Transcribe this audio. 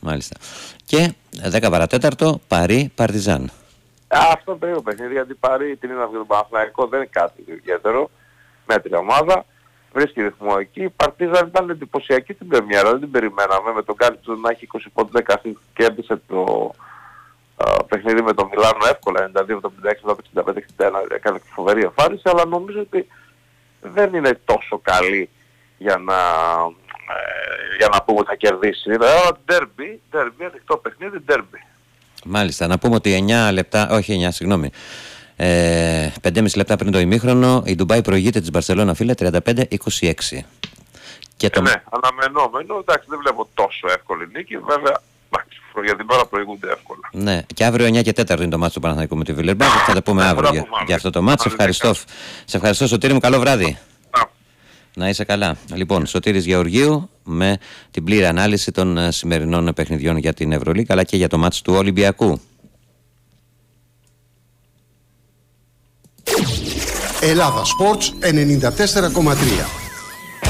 Μάλιστα. Και 10 παρατέταρτο, Παρί Παρτιζάν. Αυτό το είναι παιχνίδι, γιατί Παρί την είναι από τον Παναθηναϊκό, δεν είναι κάτι ιδιαίτερο. Μέτρια ομάδα. Βρίσκει ρυθμό εκεί. Η Παρτίζαν ήταν εντυπωσιακή στην πρεμιέρα, δεν την περιμέναμε. Με τον Γκάλιτσο να έχει 20 πόντους 10 assist και κέρδισε το παιχνίδι με τον Μιλάνο εύκολα, 92-76, 65-61, έκανε φοβερή εμφάνιση, αλλά νομίζω ότι δεν είναι τόσο καλή για να πούμε ότι θα κερδίσει. Είναι ένα ντέρμπι, ανοιχτό παιχνίδι, ντέρμπι. Μάλιστα, να πούμε ότι 9 λεπτά, όχι 9, συγγνώμη, 5,5 λεπτά πριν το ημίχρονο η Ντουμπάι προηγείται της Μπαρσελόνα, φίλε, 35-26. Και το... Ναι, αναμενόμενο, εντάξει, δεν βλέπω τόσο εύκολη νίκη, βέβαια, για την ώρα προηγούνται εύκολα. Ναι, και αύριο 9 και 4 είναι το μάτσο του Παναθηναϊκού με τη Βιλερμπάν, θα τα πούμε αύριο για αυτό το μάτσο. Σε ευχαριστώ Σωτήρη μου, καλό βράδυ. Να είσαι καλά. Λοιπόν, Σωτήρης Γεωργίου με την πλήρη ανάλυση των σημερινών παιχνιδιών για την Ευρωλίγκα αλλά και για το μάτσο του Ολυμπιακού. Ελλάδα Sports 94,3